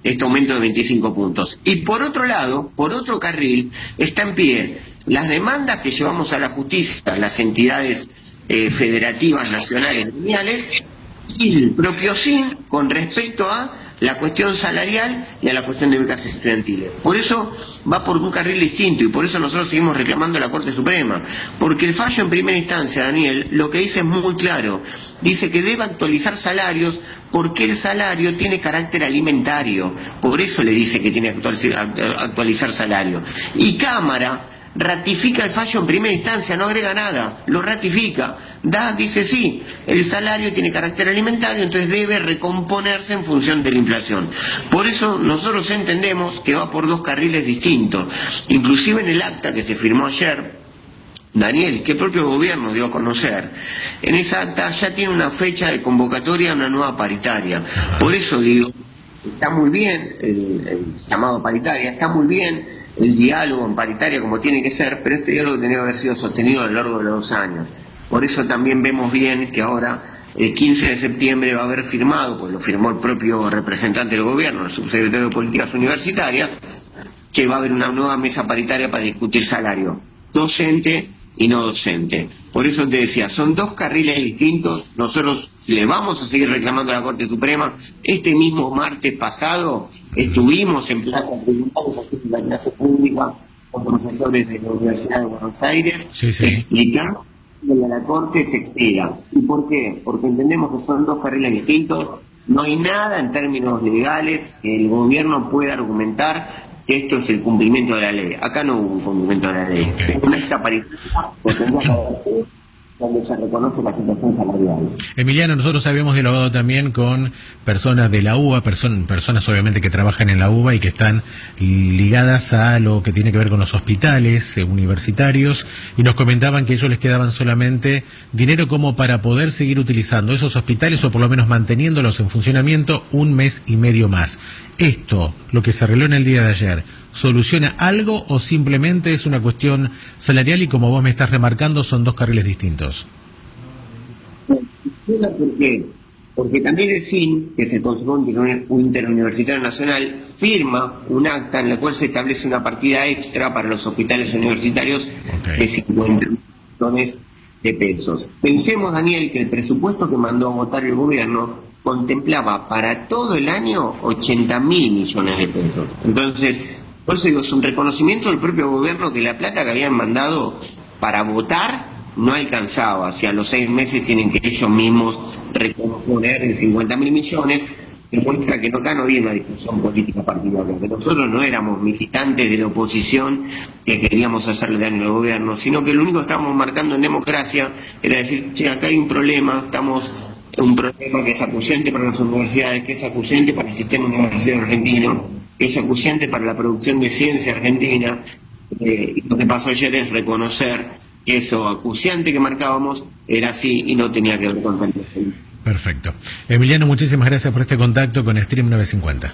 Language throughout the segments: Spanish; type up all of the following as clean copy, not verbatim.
este aumento de 25 puntos. Y por otro lado, por otro carril, está en pie las demandas que llevamos a la justicia, las entidades federativas nacionales lineales y el propio SIN con respecto a la cuestión salarial y a la cuestión de becas estudiantiles. Por eso va por un carril distinto y por eso nosotros seguimos reclamando a la Corte Suprema, porque el fallo en primera instancia, Daniel, lo que dice es muy claro, dice que debe actualizar salarios porque el salario tiene carácter alimentario, por eso le dice que tiene que actualizar salario. Y Cámara ratifica el fallo en primera instancia, no agrega nada, lo ratifica, dice sí, el salario tiene carácter alimentario, entonces debe recomponerse en función de la inflación. Por eso nosotros entendemos que va por dos carriles distintos, inclusive en el acta que se firmó ayer, Daniel, que el propio gobierno dio a conocer, en esa acta ya tiene una fecha de convocatoria a una nueva paritaria. Por eso digo, está muy bien el llamado paritaria, está muy bien el diálogo en paritaria como tiene que ser, pero este diálogo tenía que haber sido sostenido a lo largo de los 2 años. Por eso también vemos bien que ahora, el 15 de septiembre, va a haber firmado, pues lo firmó el propio representante del gobierno, el subsecretario de Políticas Universitarias, que va a haber una nueva mesa paritaria para discutir salario docente y no docente. Por eso te decía, son dos carriles distintos. Nosotros le vamos a seguir reclamando a la Corte Suprema. Este mismo martes pasado estuvimos en Plaza Tribunales haciendo una clase pública con profesores de la Universidad de Buenos Aires, explicando que a la Corte se expida. ¿Y por qué? Porque entendemos que son dos carriles distintos. No hay nada en términos legales que el gobierno pueda argumentar que esto es el cumplimiento de la ley. Acá no hubo un cumplimiento de la ley. Una esta paritaria donde se reconoce la situación salarial. Emiliano, nosotros habíamos dialogado también con personas de la UBA, personas obviamente que trabajan en la UBA y que están ligadas a lo que tiene que ver con los hospitales universitarios, y nos comentaban que a ellos les quedaban solamente dinero como para poder seguir utilizando esos hospitales o por lo menos manteniéndolos en funcionamiento 1 mes y medio más. Esto, lo que se arregló en el día de ayer, ¿soluciona algo o simplemente es una cuestión salarial y, como vos me estás remarcando, son dos carriles distintos? ¿Por qué? Porque también el SIN, que es el Consejo Interuniversitario Nacional, firma un acta en la cual se establece una partida extra para los hospitales universitarios de 50 millones de pesos. Pensemos, Daniel, que el presupuesto que mandó a votar el gobierno contemplaba para todo el año 80.000 millones de pesos. Entonces, por eso digo, es un reconocimiento del propio gobierno que la plata que habían mandado para votar no alcanzaba. Hacia los 6 meses tienen que ellos mismos recomponer en 50.000 millones, que muestra que acá no había una discusión política particular, que nosotros no éramos militantes de la oposición que queríamos hacerle daño al gobierno, sino que lo único que estábamos marcando en democracia era decir, che, acá hay un problema, un problema que es acuciante para las universidades, que es acuciante para el sistema universitario argentino, que es acuciante para la producción de ciencia argentina, y lo que pasó ayer es reconocer que eso acuciante que marcábamos era así y no tenía que ver con el. Perfecto. Emiliano, muchísimas gracias por este contacto con Stream 950.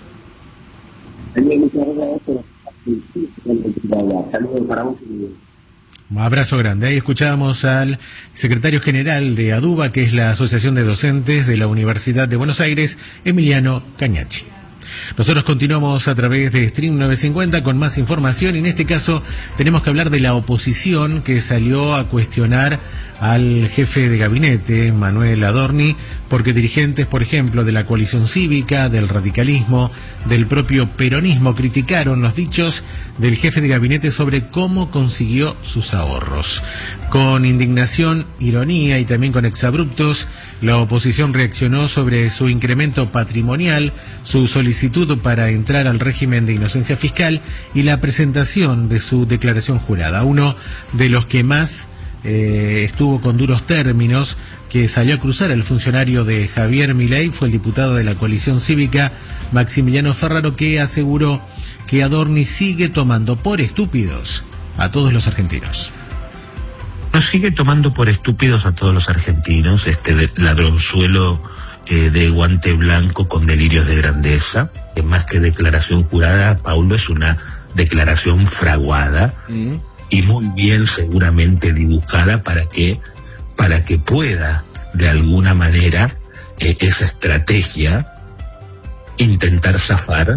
Saludos para vos. Un abrazo grande. Ahí escuchábamos al secretario general de ADUBA, que es la Asociación de Docentes de la Universidad de Buenos Aires, Emiliano Cañachi. Nosotros continuamos a través de Stream 950 con más información, y en este caso tenemos que hablar de la oposición que salió a cuestionar al jefe de gabinete, Manuel Adorni, porque dirigentes, por ejemplo, de la coalición cívica, del radicalismo, del propio peronismo, criticaron los dichos del jefe de gabinete sobre cómo consiguió sus ahorros. Con indignación, ironía y también con exabruptos, la oposición reaccionó sobre su incremento patrimonial, su solicitud para entrar al régimen de inocencia fiscal y la presentación de su declaración jurada. Uno de los que más estuvo con duros términos, que salió a cruzar el funcionario de Javier Milei, fue el diputado de la coalición cívica, Maximiliano Ferraro, que aseguró que Adorni sigue tomando por estúpidos a todos los argentinos. Nos sigue tomando por estúpidos a todos los argentinos, este ladronzuelo de guante blanco con delirios de grandeza, que más que declaración jurada, Paulo, es una declaración fraguada y muy bien seguramente dibujada para que pueda de alguna manera esa estrategia intentar zafar